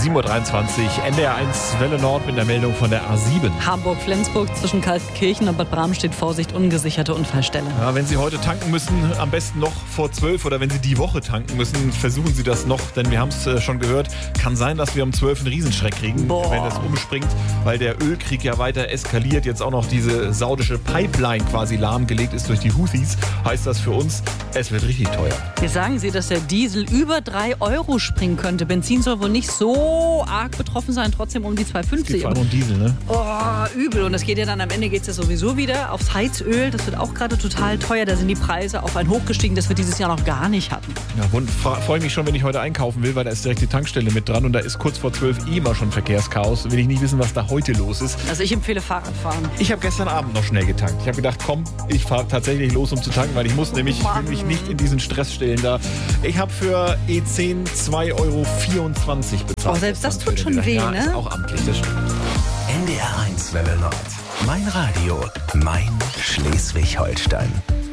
7.23 Uhr, NDR1 Welle Nord mit der Meldung von der A7. Hamburg-Flensburg zwischen Kaltenkirchen und Bad Bram steht Vorsicht, ungesicherte Unfallstelle. Ja, wenn Sie heute tanken müssen, am besten noch vor 12 oder wenn Sie die Woche tanken müssen, versuchen Sie das noch, denn wir haben es schon gehört, kann sein, dass wir um 12 einen Riesenschreck kriegen, wenn das umspringt, weil der Ölkrieg ja weiter eskaliert, jetzt auch noch diese saudische Pipeline quasi lahmgelegt ist durch die Houthis, heißt das für uns, es wird richtig teuer. Jetzt sagen Sie, dass der Diesel über 3 Euro springen könnte. Benzin soll wohl nicht so arg betroffen sein, trotzdem um die 2,50. Es geht vor allem um Diesel, ne? Oh, übel. Und das geht ja dann am Ende geht's ja sowieso wieder aufs Heizöl. Das wird auch gerade total teuer. Da sind die Preise auf ein Hoch gestiegen, das wir dieses Jahr noch gar nicht hatten. Ja, und freue mich schon, wenn ich heute einkaufen will, weil da ist direkt die Tankstelle mit dran und da ist kurz vor 12 immer schon Verkehrschaos. Will ich nicht wissen, was da heute los ist. Also ich empfehle Fahrradfahren. Ich habe gestern Abend noch schnell getankt. Ich habe gedacht, komm, ich fahre tatsächlich los, um zu tanken, weil ich muss nämlich, will mich nicht in diesen Stress stellen da. Ich habe für E10 2,24 Euro bezahlt. Oh, selbst das tut schon weh, ja, ne? Ist auch amtlich, das stimmt. NDR1 Welle Nord. Mein Radio, mein Schleswig-Holstein.